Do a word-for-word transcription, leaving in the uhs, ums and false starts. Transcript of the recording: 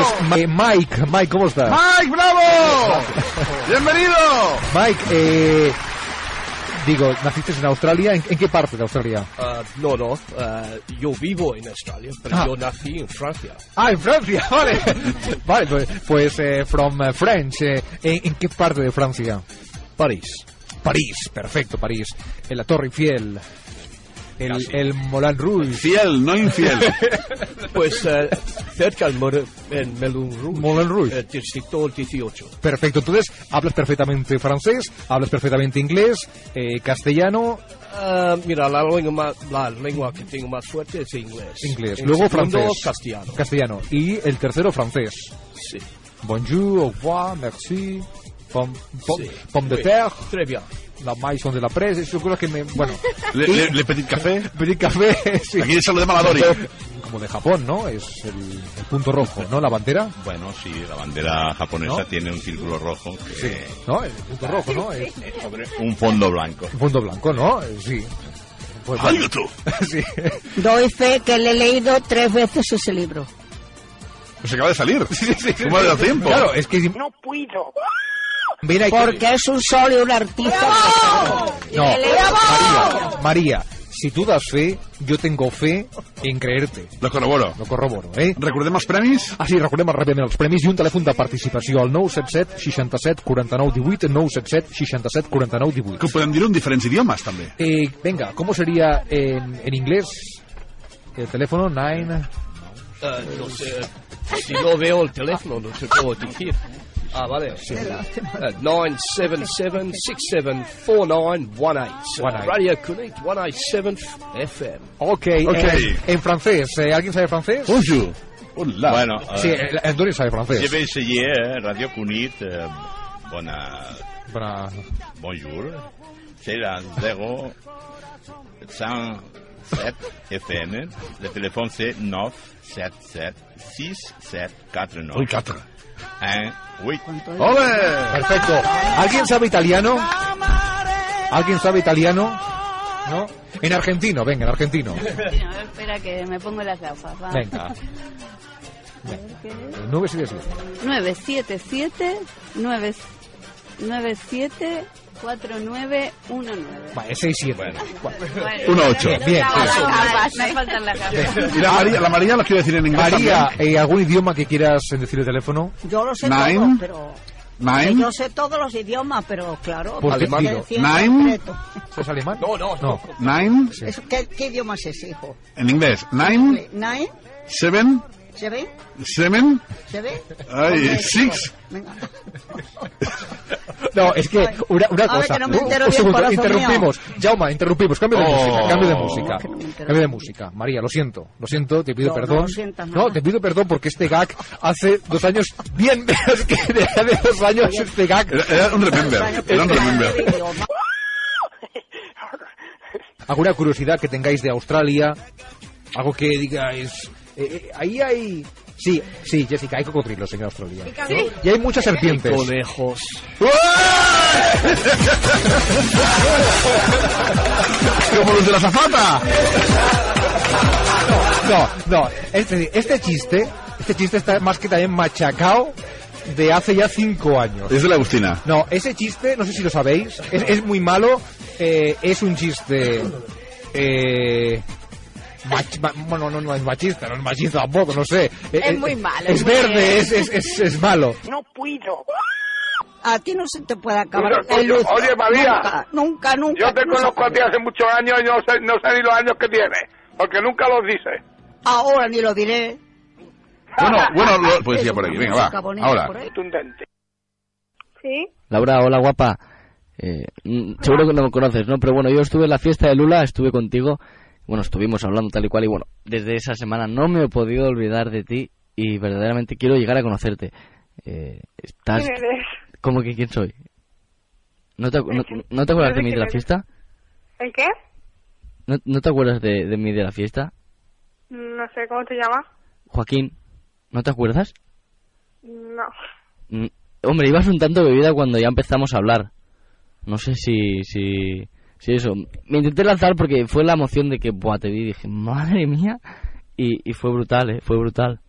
Eh, Mike, Mike, ¿cómo estás? ¡Mike, bravo! ¡Bienvenido! Mike, eh... Digo, ¿naciste en Australia? ¿En, en qué parte de Australia? Uh, no, no, uh, yo vivo en Australia, pero ah. yo nací en Francia. Ah, en Francia, vale. Vale, pues, pues eh, from uh, French, eh, ¿en, ¿en qué parte de Francia? París. París, perfecto, París. En la Torre Eiffel. El, el Moulin Rouge. Fiel, no infiel. Pues uh, cerca del Moulin Rouge. Moulin Rouge. Eh, distrito dieciocho. Perfecto, entonces hablas perfectamente francés, hablas perfectamente inglés, eh, castellano. Uh, mira, la lengua, más, la lengua que tengo más fuerte es inglés. Inglés, en luego segundo, francés. castellano. Castellano. Y el tercero, francés. Sí. Bonjour, au revoir, merci. Pomme, pomme, sí. pomme de Oui. terre. Très bien. La maison de la presse, eso creo que me... Bueno. Le, le, le petit café. Petit café, sí. Aquí es lo de Maladori. Como de Japón, ¿no? Es el, el punto rojo, ¿no? La bandera. Bueno, sí, la bandera japonesa ¿no? Tiene un círculo rojo. Que sí, ¿no? El punto rojo, ¿no? Es sobre un fondo blanco. Un fondo blanco, ¿no? Sí. Pues bueno. tú! Sí. Doy fe que le he leído tres veces ese libro. Pues acaba de salir. Sí, sí, sí, ¿Cómo ha dado tiempo? Claro, es que... No puedo. Mira, porque que... es un sol y un artista. No, María, María, si tú das fe, yo tengo fe en creerte. Lo corroboro. Lo corroboro, eh? Recordem els premis? Ah, sí, recordem ràpidament els premis i un telèfon de participació al nou set set seixanta-set quaranta-nou divuit, nou set set seixanta-set quaranta-nou divuit. Que podem dir-ho en diferents idiomes, també. Eh, venga, ¿cómo sería en, en inglés? El teléfono, nine... Uh, no sé, si no veo el teléfono, no sé cómo decir. Ah, vale. Sí. Uh, nine seven seven six seven four nine one eight. One eight. Radio Connect one eighty-seven F M. Ok, okay. Eh, en francés. Eh, ¿Alguien sabe francés? Bonjour. Hola. Bueno, sí, uh, Antonio sabe francés. Je vais essayer Radio Cunit. Uh, bona... Bona... Bonjour. C'est la zéro cent sept F M. Le téléphone c'est neuf sept sept six sept quatre neuf. Uy, quatre. Un, oui. ¡Ole! Perfecto. ¿Alguien sabe italiano? ¿Alguien sabe italiano? ¿No? En argentino, venga, en argentino. No, espera que me pongo las gafas. Va. Venga. nueve siete siete. nueve siete siete nueve nueve siete cuatro nueve uno nueve. Vale, seis siete. Bueno. uno ocho. Bien. Me faltan las gafas. Y la María, la María lo quiero decir en inglés. María, eh, ¿algún idioma que quieras decir el teléfono? Yo lo sé Nine. todo, pero... Nine. Yo sé todos los idiomas, pero claro... Pues alemán. digo, Nine. ¿Es alemán? No, no, no. Nine. Sí. Eso, ¿qué, ¿Qué idioma es ese, hijo? En inglés. Nine. Nine. Seven. ¿Se ve? Seven. ¿Se ve? Ay, six. Venga. No, es que una, una A ver, cosa. que no me entero un bien, segundo, corazón interrumpimos. Jaume, interrumpimos. Cambio de Oh. música. Cambio de música. Que no me entero Cambio de bien. música. María, lo siento. Lo siento, te pido No, perdón. no lo sientas nada. No, te pido perdón porque este gag hace dos años. Bien, es que de hace dos años este gag. Era, era un remember. Era un remember. ¿Alguna curiosidad que tengáis de Australia? Algo que digáis. Eh, eh, ahí hay. Sí, sí, Jessica, hay cocodrilos en Australia. ¿Sí? Y hay muchas serpientes. Conejos. Como los de la zafata. No, no, este, este chiste, este chiste está más que también machacado de hace ya cinco años. Es de la Agustina. No, ese chiste, no sé si lo sabéis, es, es muy malo, eh, es un chiste... Eh, mach, ma, bueno, no, no es machista, no es machista tampoco, no sé. Eh, Es eh, muy malo. Es muy verde, bien. es, es, es, es malo. No puedo. A ti no se te puede acabar Oye, el luz. oye, María. Nunca, nunca, nunca. Yo te no se conozco a ti puede. hace muchos años y no sé, no sé ni los años que tienes, porque nunca los dices. Ahora ni lo diré. Bueno, bueno, lo, pues ya por aquí. Venga, va. Ahora. Contundente. ¿Sí? Laura, hola guapa. Eh, mm, seguro que no me conoces, ¿no? Pero bueno, yo estuve en la fiesta de Lula, estuve contigo. Bueno, estuvimos hablando tal y cual y bueno, desde esa semana no me he podido olvidar de ti y verdaderamente quiero llegar a conocerte. Eh, estás... ¿Quién eres? ¿Cómo que quién soy? ¿No te, no, ¿no te acuerdas de mí de la fiesta? ¿En qué? ¿No, no te acuerdas de, de mí de la fiesta? No sé, ¿cómo te llamas? Joaquín, ¿no te acuerdas? No. Mm, hombre, ibas un tanto bebida cuando ya empezamos a hablar. No sé si, si, si eso. Me intenté lanzar porque fue la emoción de que, buah, te vi y dije, madre mía. Y, y fue brutal, ¿eh? Fue brutal.